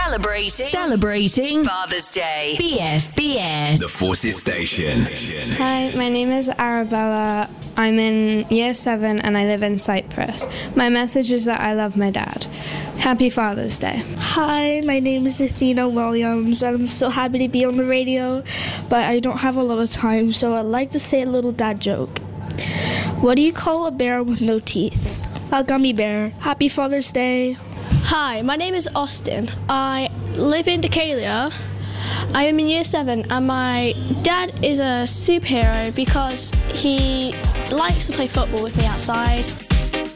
Celebrating Father's Day. BFBS. The Forces Station. Hi, my name is Arabella. I'm in Year 7 and I live in Cyprus. My message is that I love my dad. Happy Father's Day. Hi, my name is Athena Williams and I'm so happy to be on the radio, but I don't have a lot of time, so I'd like to say a little dad joke. What do you call a bear with no teeth? A gummy bear. Happy Father's Day. Hi, my name is Austin. I live in Decalia. I am in Year 7 and my dad is a superhero because he likes to play football with me outside.